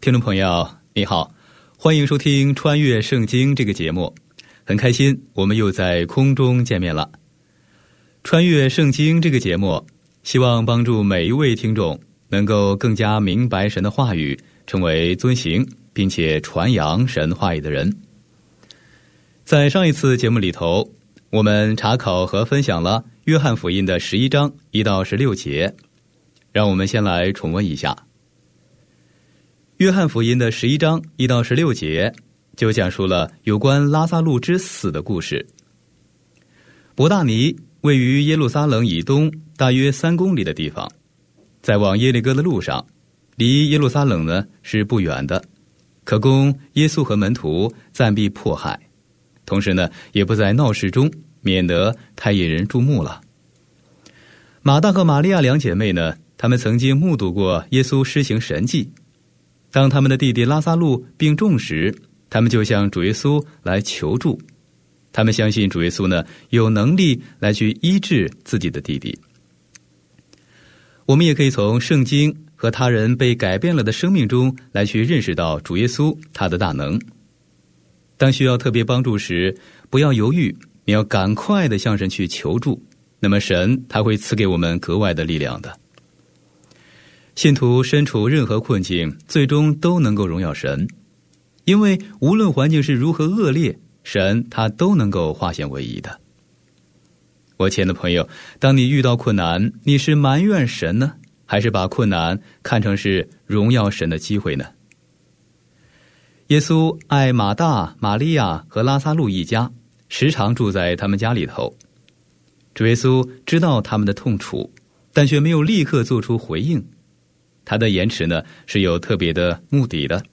听众朋友你好，欢迎收听穿越圣经这个节目，很开心我们又在空中见面了。穿越圣经这个节目希望帮助每一位听众能够更加明白神的话语，成为遵行并且传扬神话语的人。在上一次节目里头，我们查考和分享了约翰福音的11章1到16节，让我们先来重温一下。约翰福音的11章1到16节就讲述了有关拉撒路之死的故事。伯大尼位于耶路撒冷以东大约3公里的地方，在往耶利哥的路上，离耶路撒冷呢是不远的，可供耶稣和门徒暂避迫害，同时呢也不在闹市中，免得太引人注目了。马大和玛利亚两姐妹呢，她们曾经目睹过耶稣施行神迹。当他们的弟弟拉撒路病重时，他们就向主耶稣来求助。他们相信主耶稣呢有能力来去医治自己的弟弟。我们也可以从圣经和他人被改变了的生命中来去认识到主耶稣他的大能。当需要特别帮助时，不要犹豫，你要赶快的向神去求助，那么神他会赐给我们格外的力量的。信徒身处任何困境，最终都能够荣耀神，因为无论环境是如何恶劣，神他都能够化险为夷的。我亲爱的朋友，当你遇到困难，你是埋怨神呢，还是把困难看成是荣耀神的机会呢？耶稣爱马大、玛利亚和拉撒路一家，时常住在他们家里头。主耶稣知道他们的痛楚，但却没有立刻做出回应。他的延迟呢是有特别的目的的。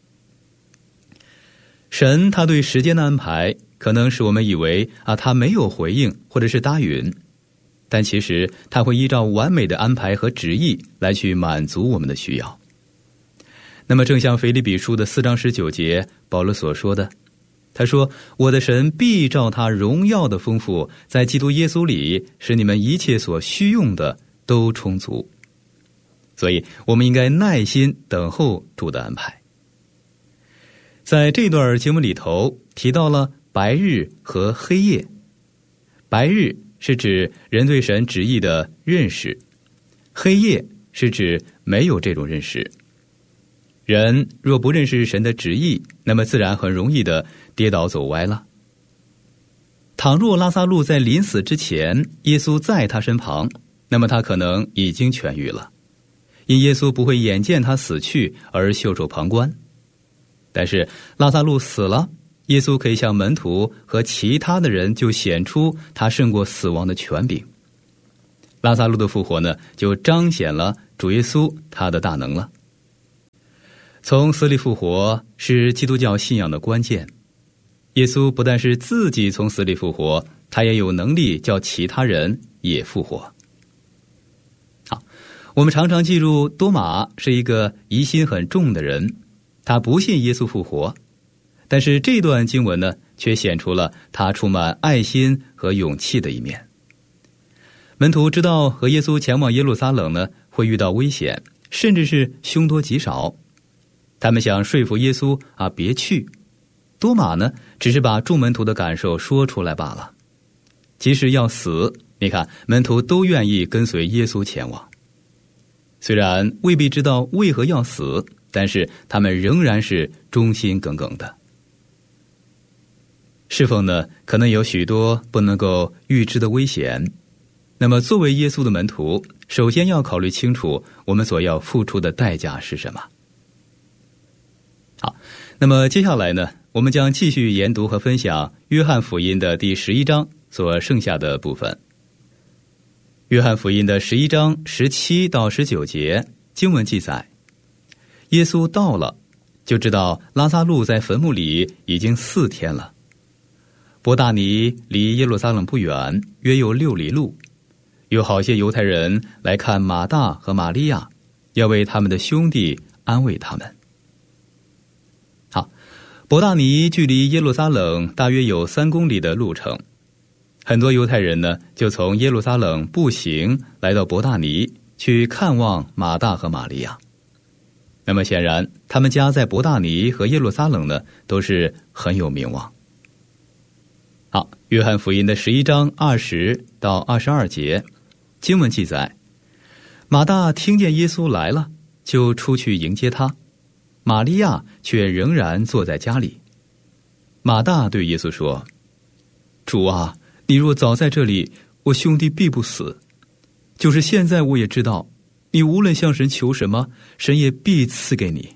神他对时间的安排可能使我们以为他没有回应或者是答允，但其实他会依照完美的安排和旨意来去满足我们的需要。那么正像腓立比书的4章19节保罗所说的，他说，我的神必照他荣耀的丰富，在基督耶稣里使你们一切所需用的都充足。所以我们应该耐心等候主的安排。在这段节目里头提到了白日和黑夜。白日是指人对神旨意的认识，黑夜是指没有这种认识。人若不认识神的旨意，那么自然很容易的跌倒走歪了。倘若拉撒路在临死之前，耶稣在他身旁，那么他可能已经痊愈了，因耶稣不会眼见他死去而袖手旁观。但是拉撒路死了，耶稣可以向门徒和其他的人就显出他胜过死亡的权柄。拉撒路的复活呢，就彰显了主耶稣他的大能了。从死里复活是基督教信仰的关键。耶稣不但是自己从死里复活，他也有能力叫其他人也复活。好，我们常常记住多马是一个疑心很重的人，他不信耶稣复活，但是这段经文呢，却显出了他充满爱心和勇气的一面。门徒知道和耶稣前往耶路撒冷呢，会遇到危险，甚至是凶多吉少。他们想说服耶稣别去。多马呢，只是把众门徒的感受说出来罢了。即使要死，你看门徒都愿意跟随耶稣前往。虽然未必知道为何要死，但是他们仍然是忠心耿耿的。侍奉呢，可能有许多不能够预知的危险。那么作为耶稣的门徒，首先要考虑清楚我们所要付出的代价是什么。好，那么接下来呢，我们将继续研读和分享约翰福音的第11章所剩下的部分。约翰福音的11章17到19节经文记载，耶稣到了，就知道拉撒路在坟墓里已经4天了。伯大尼离耶路撒冷不远，约有6里路。有好些犹太人来看马大和玛利亚，要为他们的兄弟安慰他们。好，伯大尼距离耶路撒冷大约有3公里的路程。很多犹太人呢，就从耶路撒冷步行来到伯大尼，去看望马大和玛利亚。 那么显然他们家在伯大尼和耶路撒冷呢都是很有名望。好，约翰福音的11章20到22节，经文记载，马大听见耶稣来了，就出去迎接他，玛利亚却仍然坐在家里。马大对耶稣说，主啊，你若早在这里，我兄弟必不死。就是现在我也知道，你无论向神求什么，神也必赐给你。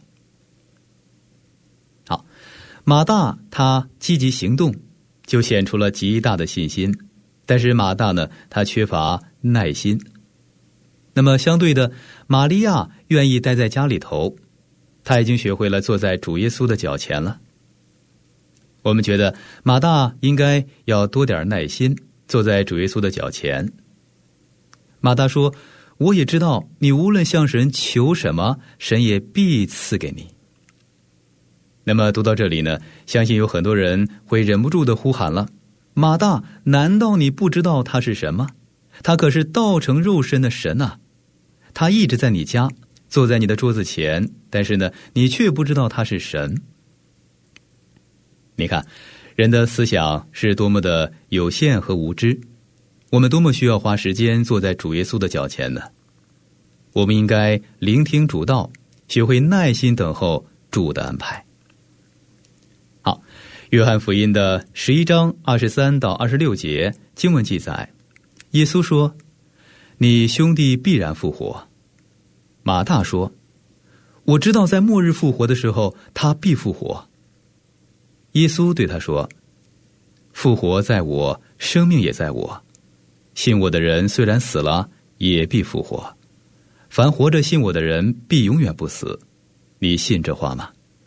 好，马大他积极行动，就显出了极大的信心。但是马大呢，他缺乏耐心。那么相对的，玛利亚愿意待在家里头，他已经学会了坐在主耶稣的脚前了。我们觉得马大应该要多点耐心，坐在主耶稣的脚前。马大说，我也知道你无论向神求什么，神也必赐给你。那么读到这里呢，相信有很多人会忍不住地呼喊了，马大，难道你不知道他是什么？他可是道成肉身的神啊！他一直在你家，坐在你的桌子前，但是呢，你却不知道他是神。你看，人的思想是多么的有限和无知，我们多么需要花时间坐在主耶稣的脚前呢？我们应该聆听主道，学会耐心等候主的安排。好，约翰福音的11章23到26节，经文记载，耶稣说，你兄弟必然复活。马大说，我知道在末日复活的时候，他必复活。耶稣对他说，复活在我，生命也在我。信我的人虽然死了，也必复活。凡活着信我的人，必永远不死。你信这话吗？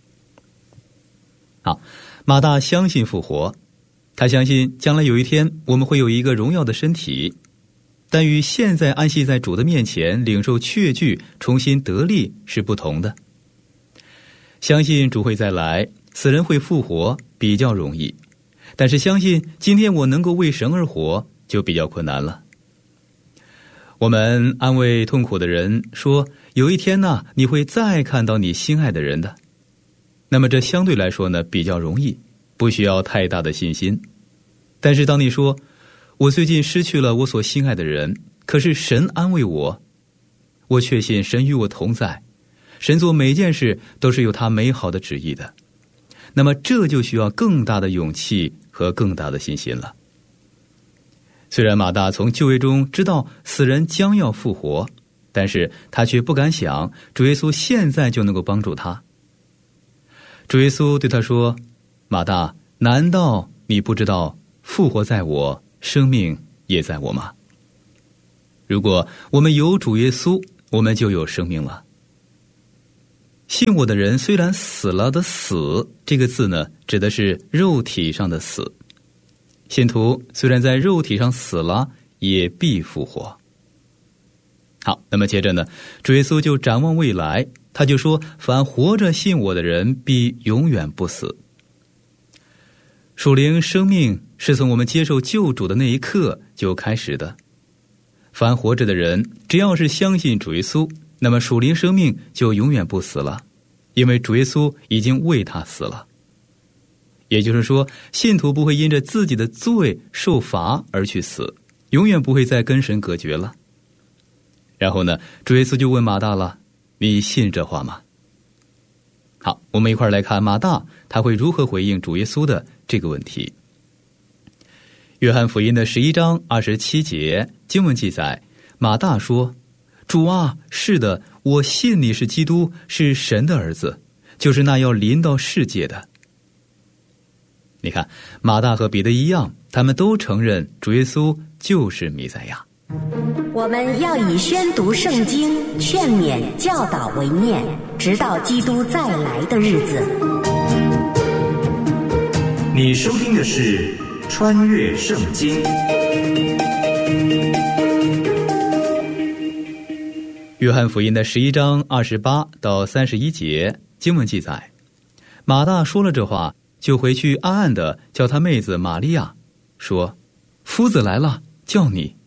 好，马大相信复活，他相信将来有一天我们会有一个荣耀的身体，但与现在安息在主的面前领受确据重新得力是不同的。相信主会再来，死人会复活比较容易，但是相信今天我能够为神而活就比较困难了。我们安慰痛苦的人说，有一天呢，你会再看到你心爱的人的。那么这相对来说呢比较容易，不需要太大的信心。但是当你说，我最近失去了我所心爱的人，可是神安慰我，我确信神与我同在，神做每件事都是有他美好的旨意的。那么这就需要更大的勇气和更大的信心了。虽然马大从旧约中知道死人将要复活，但是他却不敢想主耶稣现在就能够帮助他。主耶稣对他说，马大，难道你不知道复活在我，生命也在我吗？如果我们有主耶稣，我们就有生命了。信我的人虽然死了的死，这个字呢，指的是肉体上的死。信徒虽然在肉体上死了，也必复活。好，那么接着呢，主耶稣就展望未来，他就说，凡活着信我的人必永远不死。属灵生命是从我们接受救主的那一刻就开始的。凡活着的人，只要是相信主耶稣，那么属灵生命就永远不死了，因为主耶稣已经为他死了。也就是说，信徒不会因着自己的罪受罚而去死，永远不会再跟神隔绝了。然后呢，主耶稣就问马大了，你信这话吗？好，我们一块来看马大他会如何回应主耶稣的这个问题。约翰福音的11章27节，经文记载，马大说，主啊，是的，我信你是基督，是神的儿子，就是那要临到世界的。你看，马大和彼得一样，他们都承认主耶稣就是弥赛亚。 我们要以宣读圣经、劝勉、教导为念，直到基督再来的日子。 你收听的是穿越圣经。 约翰福音的11章28到31节，经文记载，马大说了这话，就回去暗暗地叫他妹子玛利亚，说，夫子来了，叫你。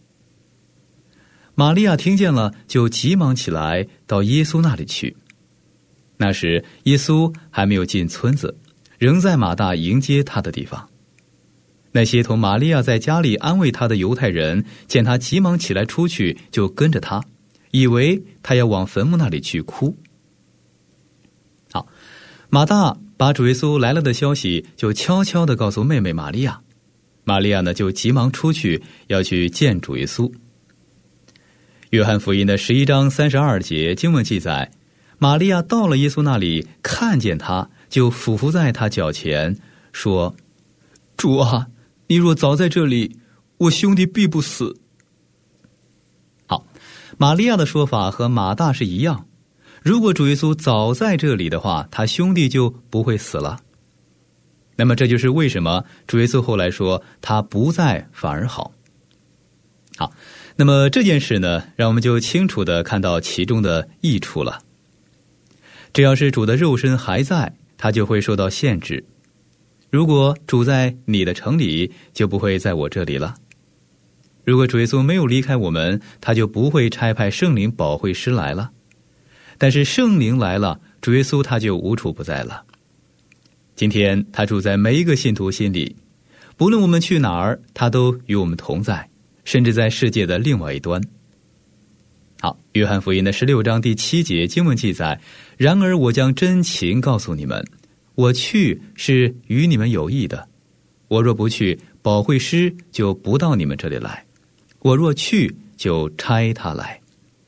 玛利亚听见了，就急忙起来到耶稣那里去。 那时耶稣还没有进村子，仍在马大迎接他的地方。那些同玛利亚在家里安慰他的犹太人，见他急忙起来出去，就跟着他，以为他要往坟墓那里去哭。好，马大把主耶稣来了的消息就悄悄地告诉妹妹玛利亚，玛利亚呢就急忙出去要去见主耶稣。约翰福音的11章32节经文记载，玛利亚到了耶稣那里，看见他，就俯伏在他脚前，说：主啊，你若早在这里，我兄弟必不死。好，玛利亚的说法和马大是一样，如果主耶稣早在这里的话，他兄弟就不会死了。那么这就是为什么主耶稣后来说他不在反而好。好，那么这件事呢，让我们就清楚地看到其中的益处了。只要是主的肉身还在，他就会受到限制。如果主在你的城里，就不会在我这里了。如果主耶稣没有离开我们，他就不会差派圣灵保惠师来了。但是圣灵来了，主耶稣他就无处不在了。今天他住在每一个信徒心里，不论我们去哪儿，他都与我们同在，甚至在世界的另外一端。好，约翰福音的16章第7节经文记载，然而我将真情告诉你们，我去是与你们有益的，我若不去，保惠师就不到你们这里来，我若去，就差他来。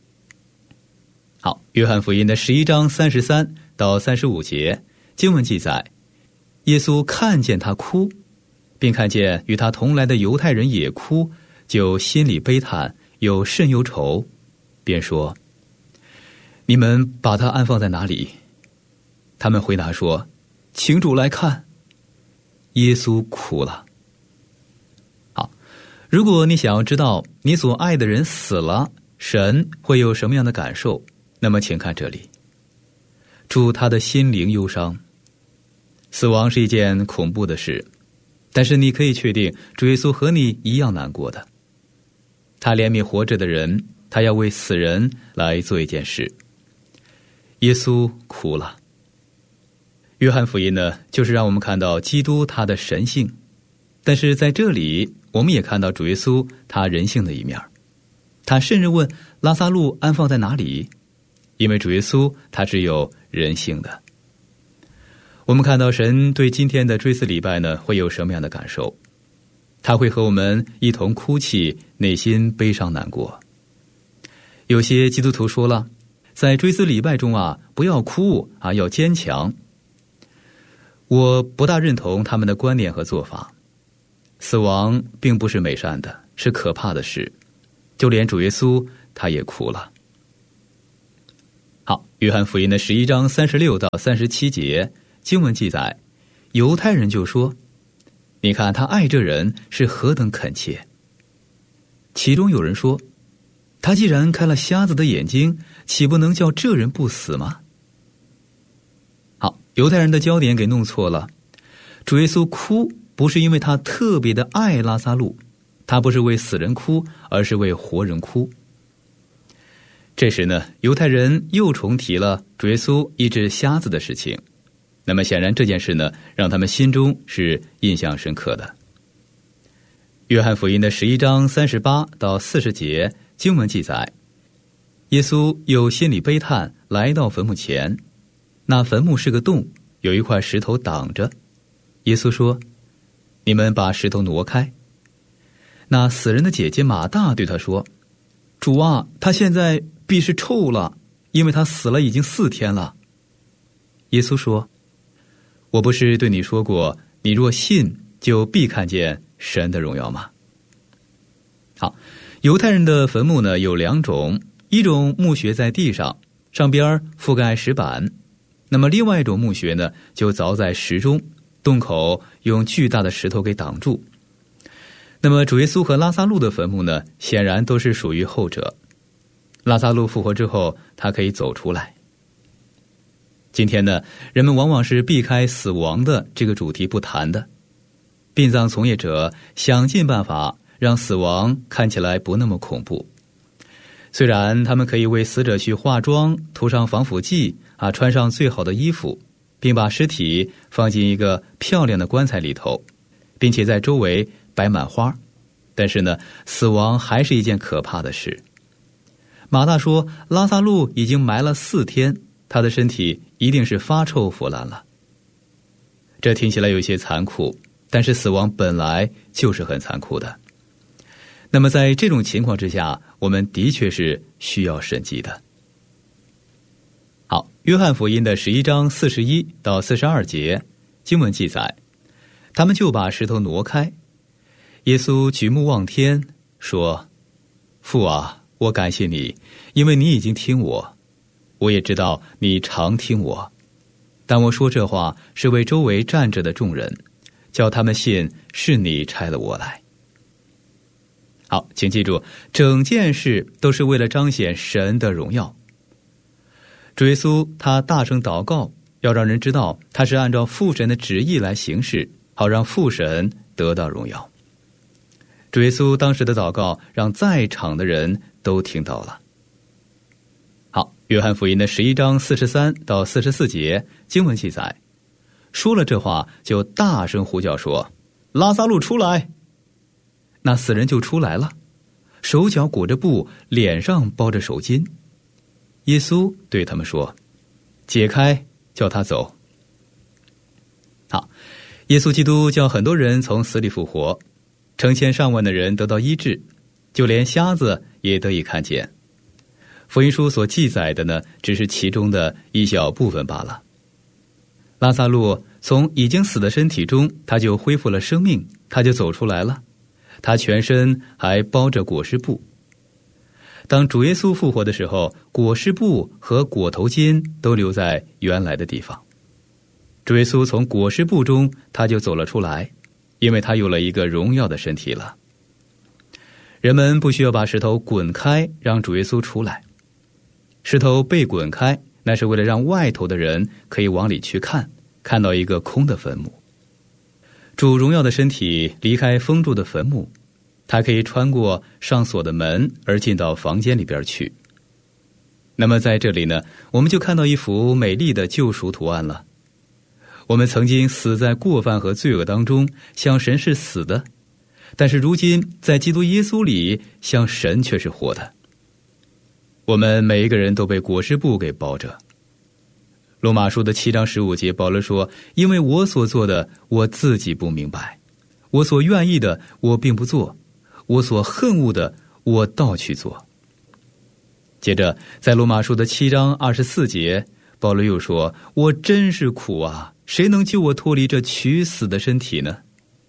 好，约翰福音的11章33到35节经文记载，耶稣看见他哭，并看见与他同来的犹太人也哭，就心里悲叹，又甚忧愁，便说：你们把他安放在哪里？他们回答说：请主来看。耶稣哭了。好，如果你想要知道你所爱的人死了，神会有什么样的感受，那么请看这里。主他的心灵忧伤。死亡是一件恐怖的事，但是你可以确定主耶稣和你一样难过的。他怜悯活着的人，他要为死人来做一件事。耶稣哭了。约翰福音呢，就是让我们看到基督他的神性，但是在这里我们也看到主耶稣他人性的一面。他甚至问拉撒路安放在哪里，因为主耶稣他只有人性的。我们看到神对今天的追思礼拜呢，会有什么样的感受？他会和我们一同哭泣，内心悲伤难过。有些基督徒说了，在追思礼拜中啊，不要哭啊，要坚强。我不大认同他们的观念和做法。死亡并不是美善的，是可怕的事，就连主耶稣他也哭了。好，约翰福音的11章36到37节经文记载，犹太人就说：你看他爱这人是何等恳切。其中有人说，他既然开了瞎子的眼睛，岂不能叫这人不死吗？好，犹太人的焦点给弄错了。主耶稣哭不是因为他特别的爱拉撒路，他不是为死人哭，而是为活人哭。这时呢，犹太人又重提了主耶稣医治瞎子的事情。那么显然这件事呢，让他们心中是印象深刻的。约翰福音的11章38到40节经文记载，耶稣又心里悲叹，来到坟墓前，那坟墓是个洞，有一块石头挡着。耶稣说：你们把石头挪开。那死人的姐姐马大对他说：主啊，他现在必是臭了，因为他死了已经4天了。耶稣说：我不是对你说过，你若信，就必看见神的荣耀吗？好，犹太人的坟墓呢有2种，一种墓穴在地上，上边覆盖石板，那么另外一种墓穴呢就凿在石中，洞口用巨大的石头给挡住。那么主耶稣和拉撒路的坟墓呢，显然都是属于后者。拉撒路复活之后，他可以走出来。今天呢，人们往往是避开死亡的这个主题不谈的。殡葬从业者想尽办法让死亡看起来不那么恐怖。虽然他们可以为死者去化妆，涂上防腐剂穿上最好的衣服，并把尸体放进一个漂亮的棺材里头，并且在周围摆满花。但是呢，死亡还是一件可怕的事。马大说，拉撒路已经埋了4天，他的身体一定是发臭腐烂了。这听起来有些残酷，但是死亡本来就是很残酷的。那么在这种情况之下，我们的确是需要神迹的。好，约翰福音的11章41到42节经文记载，他们就把石头挪开。耶稣举目望天说，父啊，我感谢你，因为你已经听我，我也知道你常听我，但我说这话是为周围站着的众人，叫他们信是你差了我来。好，请记住，整件事都是为了彰显神的荣耀。主耶稣他大声祷告，要让人知道他是按照父神的旨意来行事，好让父神得到荣耀。主耶稣当时的祷告让在场的人都听到了。好，约翰福音的11章43到44节经文记载，说了这话就大声呼叫说，拉撒路出来。那死人就出来了，手脚裹着布，脸上包着手巾。耶稣对他们说，解开，叫他走。好，耶稣基督叫很多人从死里复活，成千上万的人得到医治，就连瞎子也得以看见。福音书所记载的呢，只是其中的一小部分罢了。拉撒路从已经死的身体中，他就恢复了生命，他就走出来了，他全身还包着裹尸布。当主耶稣复活的时候，裹尸布和裹头巾都留在原来的地方。主耶稣从裹尸布中他就走了出来，因为他有了一个荣耀的身体了。人们不需要把石头滚开让主耶稣出来，石头被滚开，那是为了让外头的人可以往里去看，看到一个空的坟墓。主荣耀的身体离开封住的坟墓，他可以穿过上锁的门而进到房间里边去。那么在这里呢，我们就看到一幅美丽的救赎图案了。我们曾经死在过犯和罪恶当中，像神是死的，但是如今在基督耶稣里，像神却是活的。我们每一个人都被裹尸布给包着。罗马书的7章15节，保罗说，因为我所做的我自己不明白，我所愿意的我并不做，我所恨恶的我倒去做。接着在罗马书的7章24节，保罗又说，我真是苦啊，谁能救我脱离这取死的身体呢？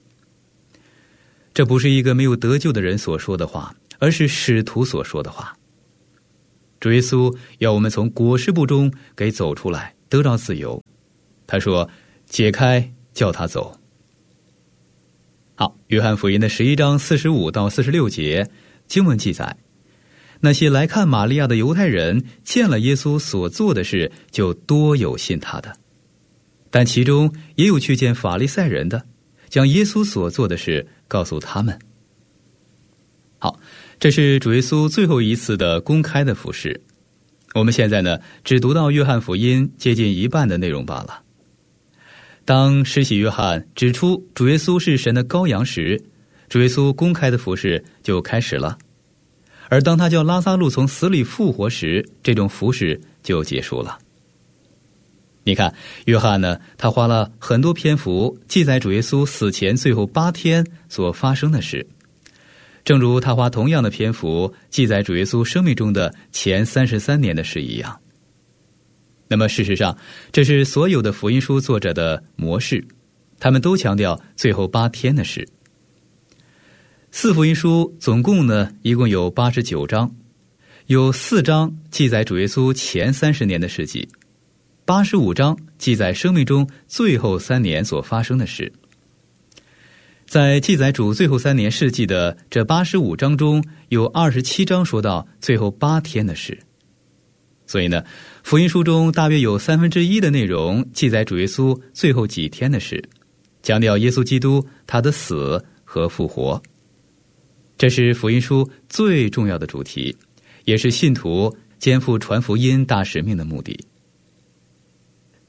这不是一个没有得救的人所说的话，而是使徒所说的话。主耶稣要我们从裹尸布中给走出来，得到自由。他说，解开，叫他走。好，约翰福音的11章45到46节经文记载，那些来看玛利亚的犹太人见了耶稣所做的事，就多有信他的，但其中也有去见法利赛人的，将耶稣所做的事告诉他们。好，这是主耶稣最后一次的公开的服事。我们现在呢，只读到约翰福音接近一半的内容罢了。当施洗约翰指出主耶稣是神的羔羊时，主耶稣公开的服事就开始了。而当他叫拉撒路从死里复活时，这种服事就结束了。你看，约翰呢，他花了很多篇幅记载主耶稣死前最后8天所发生的事，正如他花同样的篇幅记载主耶稣生命中的前33年的事一样。那么事实上，这是所有的福音书作者的模式，他们都强调最后8天的事。4福音书总共呢，一共有89章，有4章记载主耶稣前30年的事迹，85章记载生命中最后3年所发生的事。在记载主最后3年事迹的这85章中，有27章说到最后8天的事。所以呢，福音书中大约有1/3的内容记载主耶稣最后几天的事，强调耶稣基督他的死和复活。这是福音书最重要的主题，也是信徒肩负传福音大使命的目的。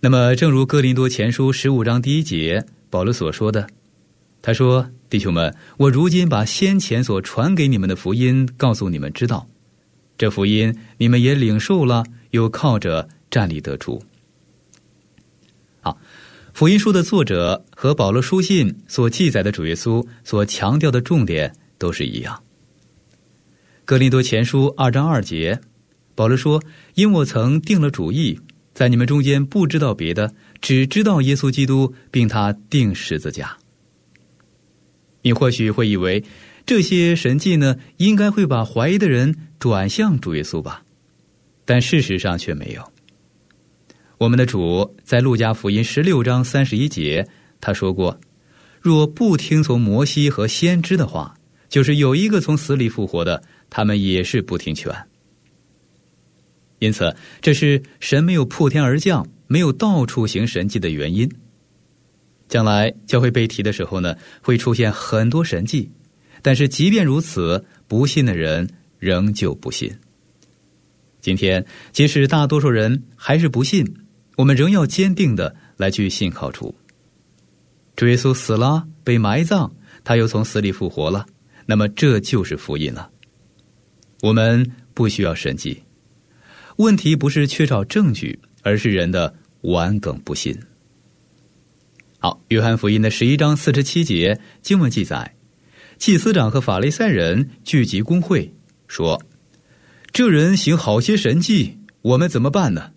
那么正如哥林多前书15章第1节保罗所说的，他说，弟兄们，我如今把先前所传给你们的福音告诉你们知道，这福音你们也领受了，又靠着站立得住。好，福音书的作者和保罗书信所记载的主耶稣所强调的重点都是一样。哥林多前书2章2节，保罗说，因我曾定了主意，在你们中间不知道别的，只知道耶稣基督，并他钉十字架。你或许会以为这些神迹呢，应该会把怀疑的人转向主耶稣吧，但事实上却没有。我们的主在路加福音16章31节他说过，若不听从摩西和先知的话，就是有一个从死里复活的，他们也是不听劝。因此这是神没有破天而降，没有到处行神迹的原因。将来教会被提的时候呢，会出现很多神迹，但是即便如此，不信的人仍旧不信。今天即使大多数人还是不信，我们仍要坚定的来去信靠主。主耶稣死了，被埋葬，他又从死里复活了，那么这就是福音了。我们不需要神迹，问题不是缺少证据，而是人的顽梗不信。好，约翰福音的11章47节经文记载，祭司长和法利赛人聚集公会，说，这人行好些神迹，我们怎么办呢？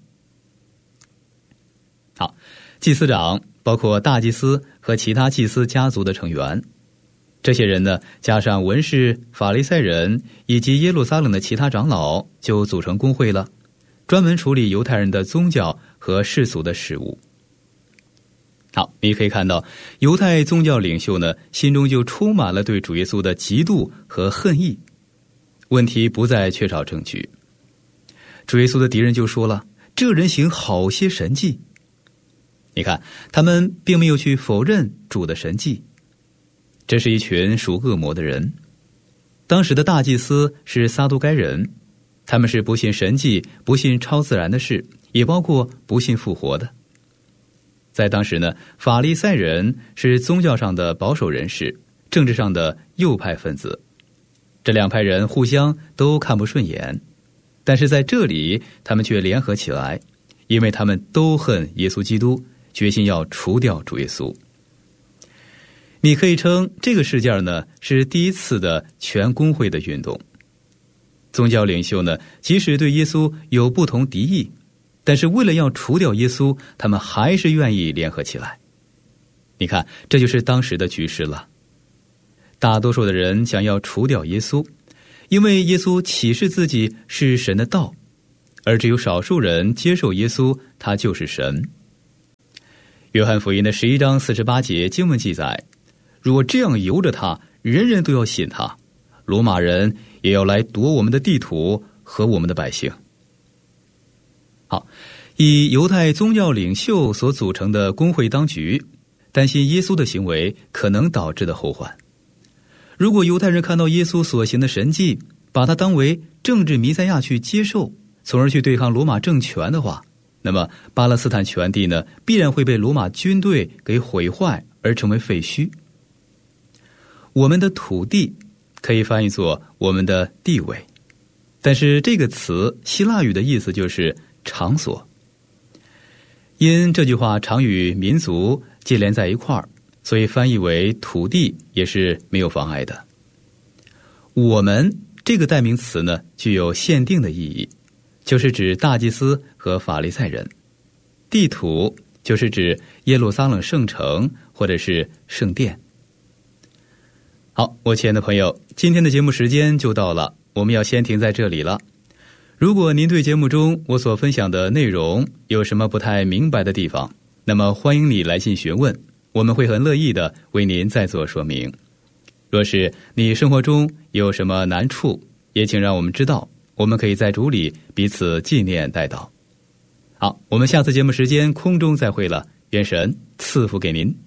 好，祭司长包括大祭司和其他祭司家族的成员，这些人呢，加上文士、法利赛人以及耶路撒冷的其他长老，就组成公会了，专门处理犹太人的宗教和世俗的事务。好，你可以看到犹太宗教领袖呢，心中就充满了对主耶稣的嫉妒和恨意。问题不再缺少证据，主耶稣的敌人就说了，这人行好些神迹。你看，他们并没有去否认主的神迹，这是一群属恶魔的人。当时的大祭司是撒都该人，他们是不信神迹、不信超自然的事，也包括不信复活的。在当时呢，法利赛人是宗教上的保守人士，政治上的右派分子，这两派人互相都看不顺眼，但是在这里他们却联合起来，因为他们都恨耶稣基督，决心要除掉主耶稣。你可以称这个事件呢，是第一次的全公会的运动。宗教领袖呢，即使对耶稣有不同敌意，但是为了要除掉耶稣，他们还是愿意联合起来。你看，这就是当时的局势了。大多数的人想要除掉耶稣，因为耶稣启示自己是神的道，而只有少数人接受耶稣，他就是神。约翰福音的11章48节经文记载，如果这样由着他，人人都要信他，罗马人也要来夺我们的地土和我们的百姓。好，以犹太宗教领袖所组成的公会当局，担心耶稣的行为可能导致的后患。如果犹太人看到耶稣所行的神迹，把他当为政治弥赛亚去接受，从而去对抗罗马政权的话，那么巴勒斯坦全地呢，必然会被罗马军队给毁坏而成为废墟。我们的土地可以翻译作我们的地位，但是这个词希腊语的意思就是场所。因这句话常与民族接连在一块儿，所以翻译为土地也是没有妨碍的。我们这个代名词呢，具有限定的意义，就是指大祭司和法利赛人。地土就是指耶路撒冷圣城或者是圣殿。好，我亲爱的朋友，今天的节目时间就到了，我们要先停在这里了。如果您对节目中我所分享的内容有什么不太明白的地方，那么欢迎你来信询问，我们会很乐意的为您再做说明。若是你生活中有什么难处，也请让我们知道，我们可以在主里彼此纪念代祷。好，我们下次节目时间空中再会了，愿神赐福给您。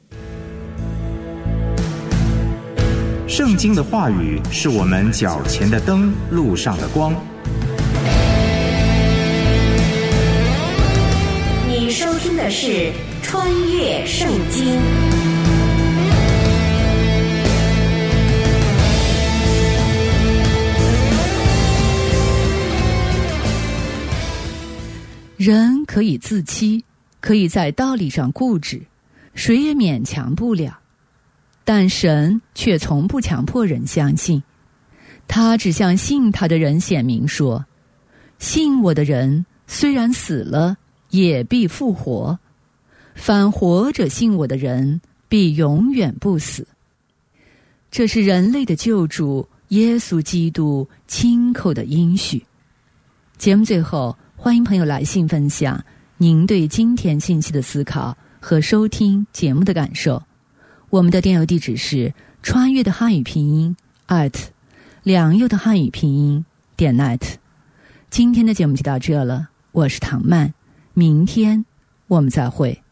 圣经的话语是我们脚前的灯，路上的光。 你收听的是是穿越圣经。 人可以自欺，可以在道理上固执，谁也勉强不了。但神却从不强迫人相信，他只向信他的人显明说，信我的人虽然死了，也必复活，反活着信我的人必永远不死。这是人类的救主耶稣基督亲口的应许。节目最后，欢迎朋友来信分享您对今天信息的思考和收听节目的感受。我们的电邮地址是穿越的汉语拼音两右的汉语拼音.net。今天的节目就到这了，我是唐曼，明天我们再会。